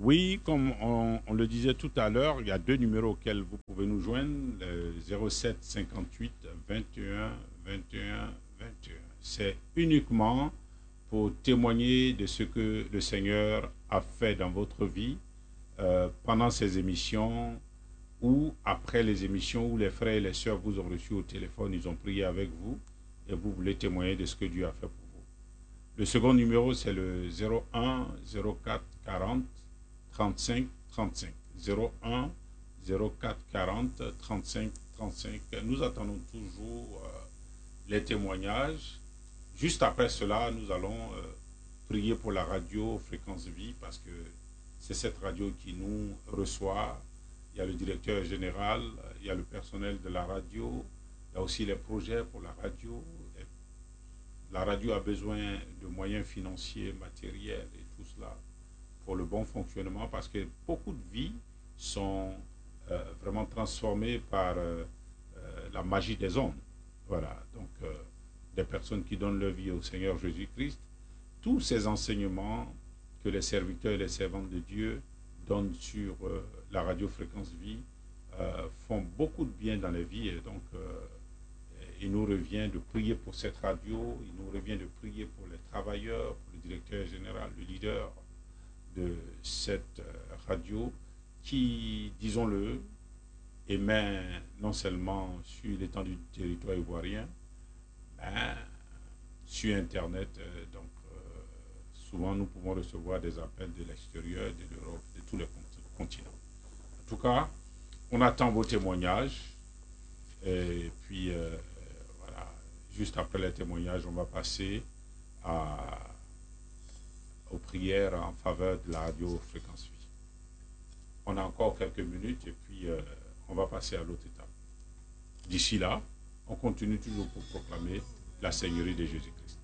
Oui, comme on le disait tout à l'heure, il y a deux numéros auxquels vous pouvez nous joindre, le 07 58 21 21 21. C'est uniquement pour témoigner de ce que le Seigneur a fait dans votre vie pendant ces émissions ou après les émissions où les frères et les sœurs vous ont reçu au téléphone, ils ont prié avec vous et vous voulez témoigner de ce que Dieu a fait pour vous. Le second numéro, c'est le 01 04 40 35 35. 01 04 40 35 35. Nous attendons toujours les témoignages. Juste après cela, nous allons prier pour la radio Fréquence Vie parce que c'est cette radio qui nous reçoit. Il y a le directeur général, il y a le personnel de la radio, il y a aussi les projets pour la radio. La radio a besoin de moyens financiers, matériels et tout cela pour le bon fonctionnement parce que beaucoup de vies sont vraiment transformées par la magie des ondes. Voilà, donc des personnes qui donnent leur vie au Seigneur Jésus-Christ. Tous ces enseignements que les serviteurs et les servantes de Dieu donnent sur la radio Fréquence Vie font beaucoup de bien dans les vies et donc il nous revient de prier pour cette radio, il nous revient de prier pour les travailleurs, pour le directeur général, le leader de cette radio qui, disons-le, émet non seulement sur l'étendue du territoire ivoirien, mais sur Internet. Donc, souvent, nous pouvons recevoir des appels de l'extérieur, de l'Europe, de tous les continents. En tout cas, on attend vos témoignages. Et puis, voilà, juste après les témoignages, on va passer aux prières en faveur de la radio Fréquence Vie. On a encore quelques minutes et puis on va passer à l'autre étape. D'ici là, on continue toujours pour proclamer la Seigneurie de Jésus-Christ.